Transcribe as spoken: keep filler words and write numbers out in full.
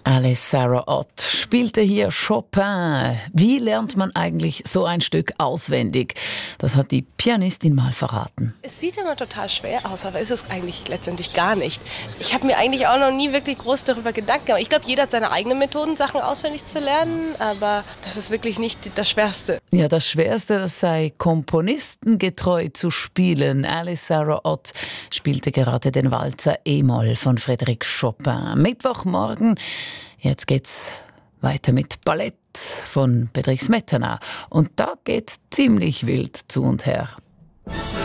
Alice Sarah Ott spielte hier Chopin. Wie lernt man eigentlich so ein Stück auswendig? Das hat die Pianistin mal verraten. Es sieht immer total schwer aus, aber ist es eigentlich letztendlich gar nicht. Ich habe mir eigentlich auch noch nie wirklich groß darüber Gedanken gemacht. Ich glaube, jeder hat seine eigenen Methoden, Sachen auswendig zu lernen, aber das ist wirklich nicht das Schwerste. Ja, das Schwerste, das sei komponistengetreu zu spielen. Alice Sarah Ott spielte gerade den Walzer E-Moll von Frédéric Chopin. Mittwochmorgen. Jetzt geht's weiter mit Ballett von Bedřich Smetana. Und da geht's ziemlich wild zu und her.